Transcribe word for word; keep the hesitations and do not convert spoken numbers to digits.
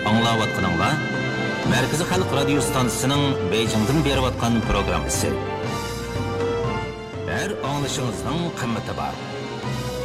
Аңлаватқаныңла Merkezi Halk Radyo Stansiyasının Beijing'den beriyotgan programmasi. Her anlaşınızın kıymeti var.